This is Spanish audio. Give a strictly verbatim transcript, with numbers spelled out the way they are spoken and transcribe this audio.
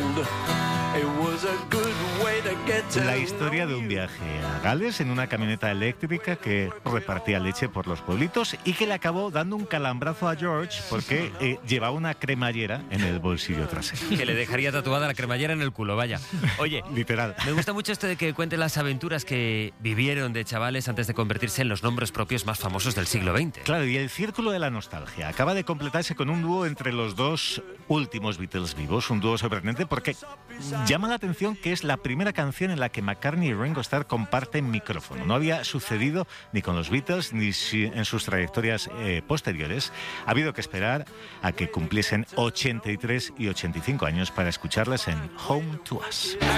La historia de un viaje a Gales en una camioneta eléctrica que repartía leche por los pueblitos y que le acabó dando un calambrazo a George porque eh, llevaba una cremallera en el bolsillo trasero. Que le dejaría tatuada la cremallera en el culo, vaya. Oye, literal. Me gusta mucho esto de que cuente las aventuras que vivieron de chavales antes de convertirse en los nombres propios más famosos del siglo veinte. Claro, y el círculo de la nostalgia acaba de completarse con un dúo entre los dos últimos Beatles vivos, un dúo sorprendente porque llama la atención que es la primera canción en la que McCartney y Ringo Starr comparten micrófono. No había sucedido ni con los Beatles ni en sus trayectorias eh, posteriores. Ha habido que esperar a que cumpliesen ochenta y tres y ochenta y cinco años para escucharlas en Home to Us.